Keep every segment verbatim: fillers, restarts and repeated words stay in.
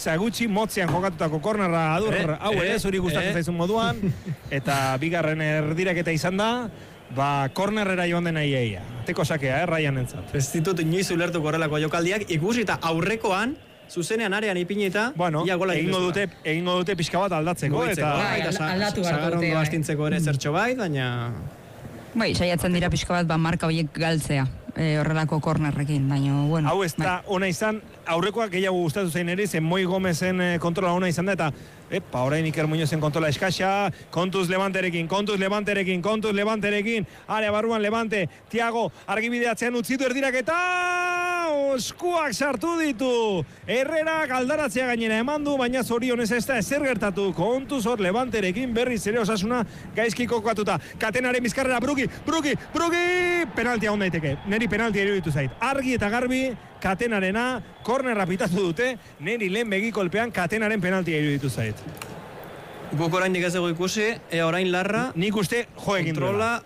gauza gutxi, motzean jokatutako kornerra adur, eh, hau ere, eh, zuri gustatzen eh. zaizun moduan, eta bigarren erdiraketa izan da, ba, kornerrera joan dena iaia. Teko sakea, eh, Ryan entzat. Ez ditut inoiz ulertuko horrelako jokaldiak, ikusi eta aurrekoan, zuzenean arean ipinita, bueno, egingo dute, egingo dute pixka bat aldatzeko, Goitzeko, eta... Bai, eta aldatu sagarrondo astintzeko ere zertxo bait, baina... Bai, saiatzen dira pixka bat, ba, marka horiek galtzea. E, horrelako kornerrekin, baina, bueno... Hau ez da, ona izan, aurrekoak gehiago gustatu zein eri, zen Moi Gomezen kontrola ona izan da, eta, epa, orain Iker Muñozen kontrola eskaxa, kontuz Levanterekin, kontuz Levanterekin, kontuz Levanterekin, area barruan Levante, Tiago, argibideatzean utzitu erdirak, eta oskuak sartu ditu, Herrerak aldaratzea gainera eman du, baina zorionez ez da ezer gertatu, kontuz hor Levanterekin, berriz ere Osasuna gaizki kokatuta, Katenaren bizkarrera, Bruki, Bruki, Bruki, penaltia on daiteke, neri penaltia iruditu zait. Argi eta garbi, Katenarena, kornerra pitatu dute, neri lehen begi kolpean Katenaren penaltia iruditu zait. Guk orain ez dugu ikusi, e orain Larra... Nik uste jo egin duela.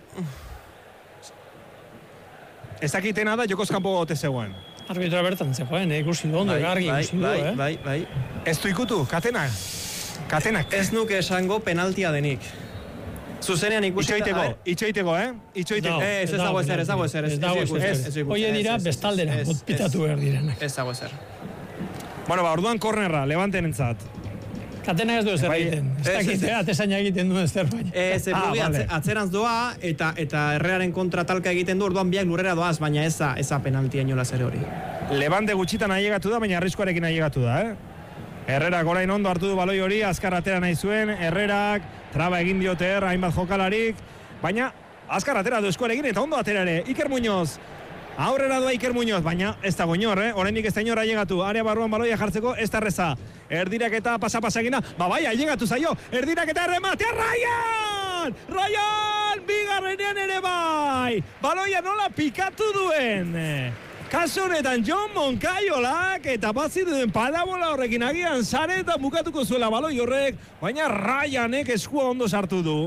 Ez dakitena da, jokoz kanpo gote zegoen. Arbitra bertan zegoen, eh? Ikusi du, ondo, argi ikusi du, eh? Bai, bai, ez du ikutu, Katenak. Katenak. Ez nuke esango penaltia denik. Zuzenean ikusi... Itxoiteko, itxoiteko, eh? Itxoiteko. Ez, ez dago ezer, ez dago ezer. Ez dago ezer. Oie dira, bestaldera, pitatu behar direnak. Ez dago ezer. Bueno, ba, orduan kornerra, Levanten entzat. Katenak ez du ezer egiten. Ez dakite, atezaina egiten du ezer baina. Ez, Brugi atzerantz doa, eta Herreraren kontra talka egiten du, orduan biak lurrera doaz, baina eza, eza penaltia inola zer hori. Levante gutxitan ailegatu da, baina arriskuarekin ailegatu da, eh? Herrerak orain ondo hartu du baloi hori, azkar atera nahi zuen, Herrerak, traba egin diote erra, hainbat jokalarik, baina azkar atera du eskuarekin eta ondo atera ere, Iker Muñoz. Aurrera doa Iker Muñoz, baina ez da goinor, eh? Oraindik ez da inor ailegatu, area barruan baloia jartzeko, ez da reza. Erdirak eta pasa-pasa egina, ba bai, ailegatu zaio, erdirak eta errematea, Ryan! Ryan! Bigarrenean ere bai! Baloia nola pikatu duen! Kasu honetan Jon Moncayolak eta baziruden parabola horrekin agian sare eta bukatuko zuela baloi horrek, baina Ryanek eskua ondo sartu du.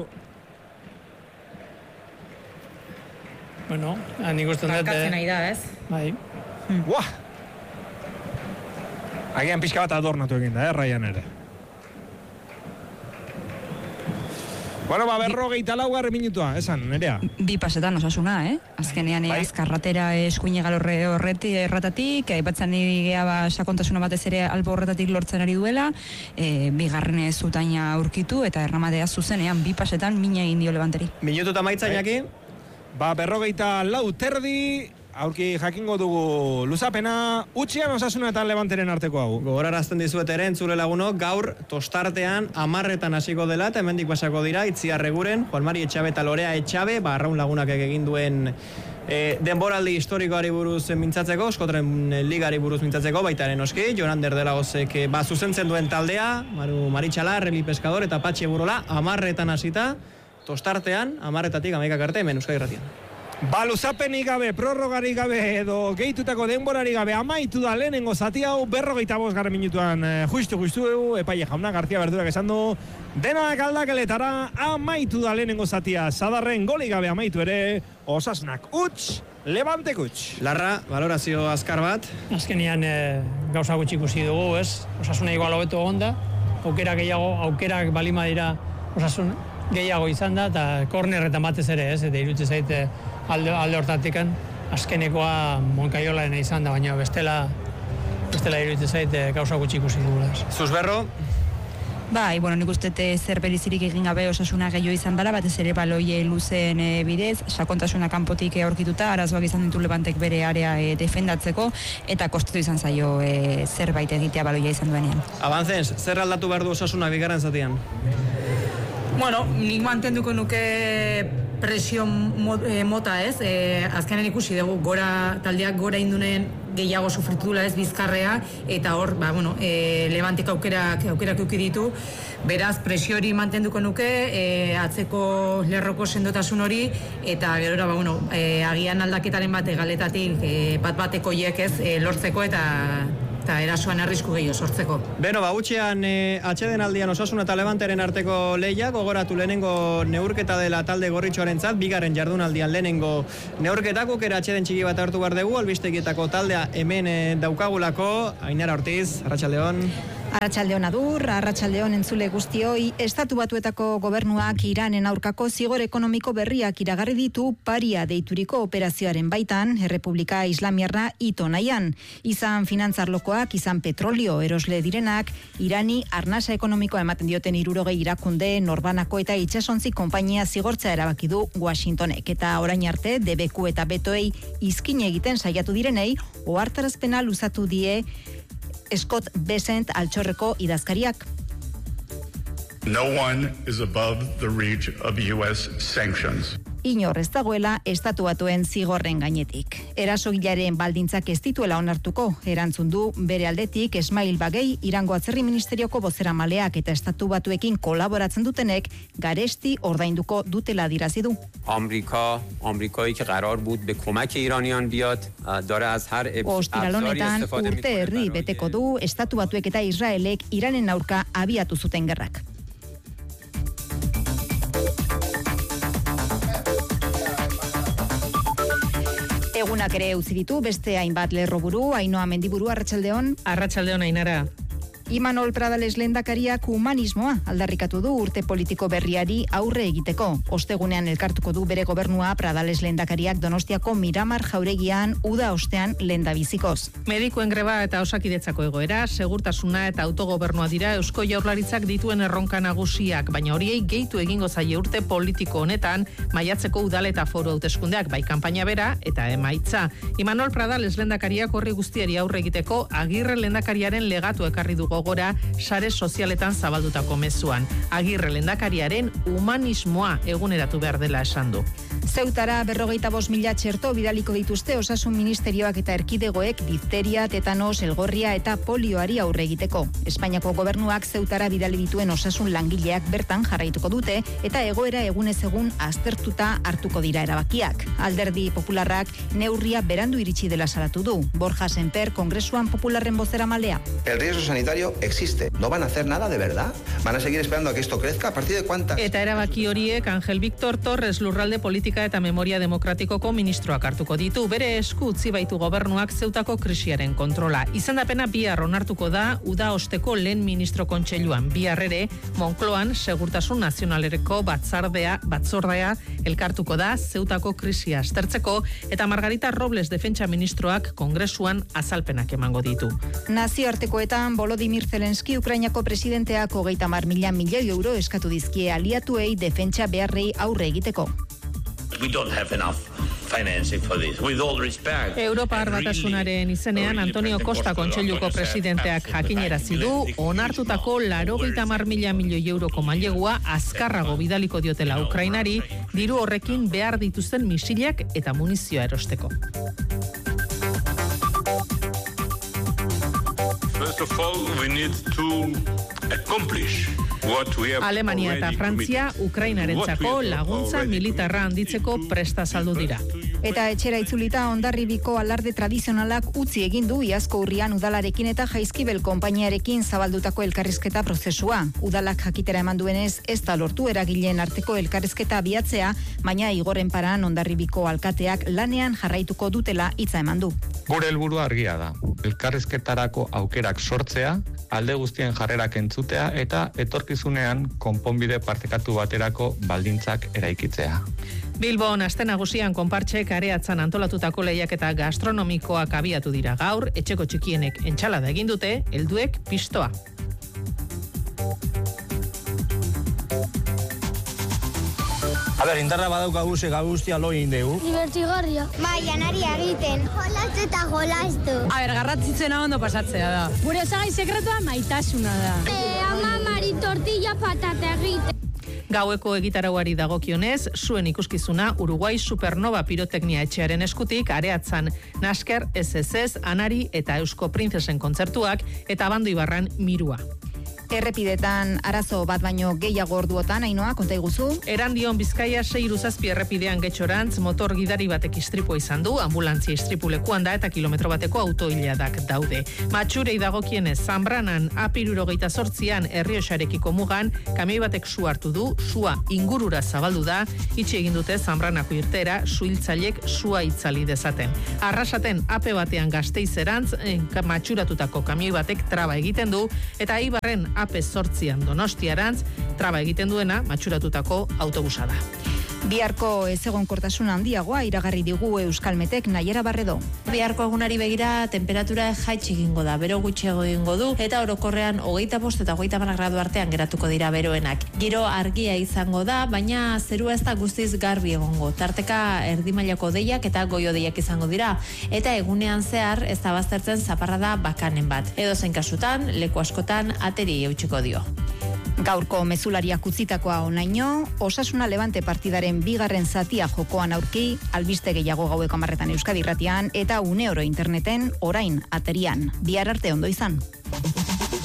Bueno, nik uste dut... Markatzen nahi da, ez? Bai. Buah! Agian pixka bat adornatu egin da, eh, Ryan ere. Bueno, ba, berrogeita laugarre minutua, esan, nerea. Bi pasetan Osasuna, eh? Azkenean bai. Azkarratera eskuine galorre horreti erratatik, aipatzen nigea ba, sakontasuna batez ere albo horretatik lortzen ari duela, e, bigarren zutaina aurkitu, eta erramatea zuzenean, bi pasetan mina egin dio Levanteri. Minutu eta maitza, Iñaki? Ba, berrogeita lau terdi, aurki jakingo dugu luzapena, utxian Osasuna eta Levanteren arteko hau. Gogorarazten dizuet ere, entzule lagunok, gaur tostartean amarretan hasiko dela, eta hemendik pasako dira, Itziar Eguren, Juan Mari Etxabe eta Lorea Etxabe, ba, arraun lagunak egin duen e, denboraldi historikoari buruz mintzatzeko, Eskotren ligari buruz mintzatzeko, baitaren oski, Jonander dela gozek, ba, zuzentzen duen taldea, Maru Maritxala, Reli Pescador eta Patxi Burola, amarretan hasita, tostartean, amarretatik amaikak arte, hemen Euskadi Irratian. Ba, luzapenik gabe, prorrogarik gabe edo gehitutako denborari gabe amaitu da lehenengo zati hau, berrogeita bost garren minutuan eh, justu justu epaile jauna, García Berdurak esan du, denak aldakeletara amaitu da lehenengo zatia, Sadarren goli gabe amaitu ere, Osasunak utx, Levantek utx. Larra, valorazio azkar bat. Azkenean e, gauza gutxi ikusi dugu, ez? Osasuna igual hobeto onda, aukera gehiago, aukerak balima dira Osasun gehiago izan da, eta kornerretan batez ere, ez? Eta irutze zaite alde, alde hortatikan, azkenekoa Moncayolaren izan da, baina bestela, bestela irutze zaite gauza gutxi ikusi dugu. Zuzberro? Bai, bueno, nik uste zer berizirik egin gabe Osasuna gehiago izan dara, batez ere baloie luzen e, bidez, sakontasuna kanpotik aurkituta, arazoak izan ditu Levantek bere area e, defendatzeko, eta kostatu izan zaio e, zerbait egitea baloia izan duenean. Abantzens, zer aldatu behar du Osasuna bigarren zatian? Bueno, nik mantenduko nuke presio mota, ez? E, azkenean ikusi dugu, gora, taldeak gora indunen gehiago sufritu dula, ez, Bizkarrea, eta hor, ba, bueno, e, Levantek aukerak, aukerak euki ditu, beraz, presio hori mantenduko nuke, e, atzeko lerroko sendotasun hori, eta gerora, ba, bueno, e, agian aldaketaren bate galetatik, e, bat bateko hiek, ez, e, lortzeko, eta eta erasoan arrisku gehiago sortzeko. Beno, ba, utxean e, atxeden aldian Osasuna eta Levanteren arteko lehia, gogoratu lehenengo neurketa dela talde gorritxoaren zat, bigarren jardunaldian lehenengo neurketak, ukera atxeden txiki bat hartu behar dugu, albistegietako taldea hemen e, daukagulako, Ainara Ortiz, Arratsaldeon. Arratsaldeon adur, arratsaldeon entzule guztioi, Estatu Batuetako gobernuak Iranen aurkako zigor ekonomiko berriak iragarri ditu paria deituriko operazioaren baitan, Errepublika Islamiarra ito nahian. Izan finantzarlokoak, izan petrolio erosle direnak, Irani arnasa ekonomikoa ematen dioten hirurogei irakunde, norbanako eta itsasontzi konpainia zigortza erabaki du Washingtonek. Eta orain arte, debeku eta betoei izkin egiten saiatu direnei, ohartarazpena luzatu die Scott Bessent altxorreko idazkariak. No one is above the reach of U S sanctions. Inor ez dagoela Estatu Batuen zigorren gainetik. Erasogilaren baldintzak ez dituela onartuko, erantzun du bere aldetik Esmail Bagei Irango Atzerri Ministerioko bozeramaleak eta Estatu Batuekin kolaboratzen dutenek garesti ordainduko dutela adierazi du. آمریکا آمریکایی که قرار بود به کمک ایرانیان بیاد داره از هر Ostiral honetan urte herri beteko du Estatu Batuek eta Israelek Iranen aurka abiatu zuten gerrak. Egunak ere utzi ditu beste hainbat lerroburu, Ainhoa Mendiburu, arratsaldeon. Arratsaldeon, Ainara. Imanol Pradales lehendakariak humanismoa aldarrikatu du urte politiko berriari aurre egiteko. Ostegunean elkartuko du bere gobernua Pradales lehendakariak Donostiako Miramar jauregian uda ostean lehendabizikoz. Medikuen greba eta osakidetzako egoera, segurtasuna eta autogobernua dira Eusko Jaurlaritzak dituen erronka nagusiak, baina horiei gehitu egingo zaie urte politiko honetan maiatzeko udal eta foru hauteskundeak, bai kanpaina bera eta emaitza. Imanol Pradales lehendakariak horri guztiari aurre egiteko Agirre lehendakariaren legatu ekarri du gogora sare sozialetan zabaldutako mezuan. Agirre lehendakariaren humanismoa eguneratu behar dela esan du. Zeutara berrogeita bost mila txerto bidaliko dituzte Osasun Ministerioak eta erkidegoek difteria, tetanos, elgorria eta polioari aurre egiteko. Espainiako gobernuak Zeutara bidali dituen osasun langileak bertan jarraituko dute eta egoera egunez egun aztertuta hartuko dira erabakiak. Alderdi Popularrak neurria berandu iritsi dela salatu du. Borja Semper, Kongresuan Popularren bozeramalea. El riesgo sanitario existe. ¿No van a hacer nada de verdad? ¿Van a seguir esperando a que esto crezca? ¿A partir de cuántas? Eta erabaki horiek Angel Víctor Torres Lurralde Politika eta Memoria Demokratikoko ministroak hartuko ditu. Bere esku utzi baitu gobernuak Zeutako krisiaren kontrola. Izendapena bihar onartuko da uda osteko lehen ministro kontseiluan. Bihar ere Moncloan Segurtasun Nazionalereko batzardea batzordea elkartuko da Zeutako krisia aztertzeko eta Margarita Robles defentsa ministroak Kongresuan azalpenak emango ditu. Nazioartekoetan Volodymyr Zelensky Ukrainako presidenteak hogeita hamar mila milioi euro eskatu dizkie aliatuei defentsa beharrei aurre egiteko. We don't have enough financing for this. With all respect. Europar Batasunaren izenean Antonio Costa kontseiluko presidenteak jakinerazi du onartutako laurogeita hamar mila milioi euroko mailegua azkarrago bidaliko diotela Ukrainari, diru horrekin behar dituzten misilak eta munizioa erosteko. First of all, we need to accomplish what we have. Alemania eta Frantzia Ukrainarentzako laguntza militarra handitzeko presta saldu dira. Eta etxera itzulita Hondarribiko alarde tradizionalak utzi egin du iazko urrian udalarekin eta Jaizkibel konpainiarekin zabaldutako elkarrizketa prozesua. Udalak jakitera eman duenez ez da lortu eragileen arteko elkarrizketa abiatzea, baina Igorren Paran Hondarribiko alkateak lanean jarraituko dutela hitza eman du. Gure helburua argia da. Elkarrizketarako aukerak sortzea, alde guztien jarrerak entzutea eta etorkizunean konponbide partekatu baterako baldintzak eraikitzea. Bilbon aste nagusian konpartsek areatzan antolatutako lehiaketa gastronomikoak abiatu dira gaur, etxeko txikienek entsalada egin dute, helduek pistoa. A ber, indarra badaukagu ze guztia lo egin dugu. Divertigarria. Bai, janari egiten. Jolastu eta jolastu. A ber, garratzitzena ondo pasatzea da. Gure osagai sekretua maitasuna da. E, ama mari tortilla patata egiten. Gaueko egitarauari dagokionez, zuen ikuskizuna Uruguai Supernova Piroteknia etxearen eskutik areatzan Nasker, S S S, Anari eta Eusko Printzesen kontzertuak eta Abandoibarran Mirua. Errepidetan arazo bat baino gehiago orduotan, Ainoa, konta iguzu? Erandion Bizkaia sei iruzazpi errepidean getxorantz, motor gidari batek istripua izan du, ambulantzia istripu lekuan da eta kilometro bateko autoiladak daude. Matxurei dagokienez, Zanbranan apirurogeita sortzian Errioxarekiko mugan, kamioi batek su hartu du, sua ingurura zabaldu da, itxi egin dute Zanbranako irtera, suhiltzaileek sua itzali dezaten. Arrasaten ape batean Gasteizerantz, matxuratutako kamioi batek traba egiten du, eta Eibarren ape zortzian Donostiarantz, traba egiten duena matxuratutako autobusa da. Biharko ezegonkortasun handiagoa iragarri digu Euskalmetek, Naiera Barredo. Biharko egunari begira temperatura jaitsi egingo da, bero gutxiago egingo du, eta orokorrean hogeita bost eta hogeita hamar gradu artean geratuko dira beroenak. Giro argia izango da, baina zerua ez da guztiz garbi egongo. Tarteka erdimailako deiak eta goio-deiak izango dira, eta egunean zehar ez da baztertzen zaparrada bakanen bat. Edo zein kasutan, leku askotan ateri eutxiko dio. Gaurko mezulariak utzitakoa onaino, Osasuna Levante partidaren bigarren zatia jokoan aurki, albiste gehiago gaueko hamarretan Euskadi Irratian eta une oro interneten orain aterian. Bihar arte ondo izan.